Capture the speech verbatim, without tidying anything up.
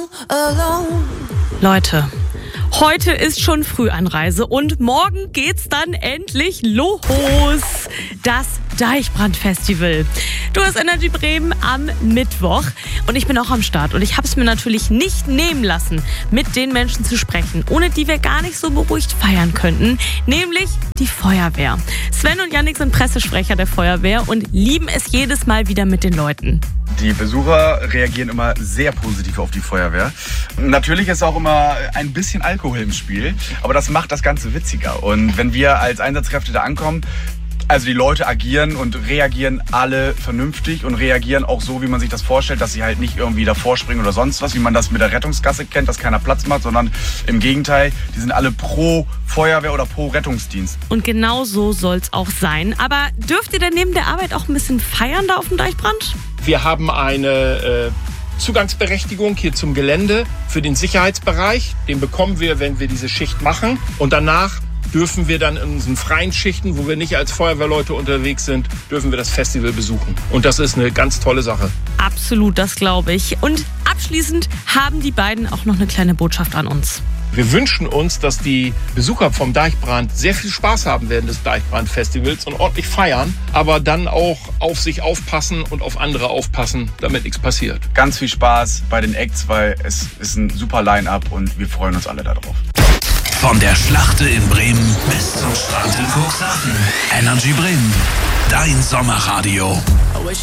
Leute, heute ist schon Frühanreise und morgen geht's dann endlich los. Das Deichbrand-Festival. Du hast Energy Bremen am Mittwoch und ich bin auch am Start. Und ich habe es mir natürlich nicht nehmen lassen, mit den Menschen zu sprechen, ohne die wir gar nicht so beruhigt feiern könnten, nämlich die Feuerwehr. Sven und Yannick sind Pressesprecher der Feuerwehr und lieben es jedes Mal wieder mit den Leuten. Die Besucher reagieren immer sehr positiv auf die Feuerwehr. Natürlich ist auch immer ein bisschen Alkohol im Spiel, aber das macht das Ganze witziger. Und wenn wir als Einsatzkräfte da ankommen, also die Leute agieren und reagieren alle vernünftig und reagieren auch so, wie man sich das vorstellt, dass sie halt nicht irgendwie davor springen oder sonst was, wie man das mit der Rettungsgasse kennt, dass keiner Platz macht, sondern im Gegenteil, die sind alle pro Feuerwehr oder pro Rettungsdienst. Und genau so soll's auch sein. Aber dürft ihr denn neben der Arbeit auch ein bisschen feiern da auf dem Deichbrand? Wir haben eine äh, Zugangsberechtigung hier zum Gelände für den Sicherheitsbereich. Den bekommen wir, wenn wir diese Schicht machen. Und danach dürfen wir dann in unseren freien Schichten, wo wir nicht als Feuerwehrleute unterwegs sind, dürfen wir das Festival besuchen. Und das ist eine ganz tolle Sache. Absolut, das glaube ich. Und abschließend haben die beiden auch noch eine kleine Botschaft an uns. Wir wünschen uns, dass die Besucher vom Deichbrand sehr viel Spaß haben während des Deichbrand-Festivals und ordentlich feiern, aber dann auch auf sich aufpassen und auf andere aufpassen, damit nichts passiert. Ganz viel Spaß bei den Acts, weil es ist ein super Line-Up und wir freuen uns alle darauf. Von der Schlachte in Bremen bis zum Strand in Cuxhaven. Energy Bremen, dein Sommerradio.